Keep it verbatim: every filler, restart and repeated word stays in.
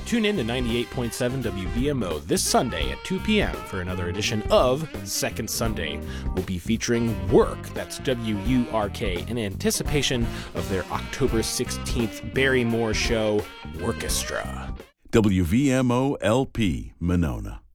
Tune in to ninety-eight point seven W V M O this Sunday at two p.m. for another edition of Second Sunday. We'll be featuring Work, that's W U R K, in anticipation of their October sixteenth Barrymore show, Workestra. W V M O L P, Monona.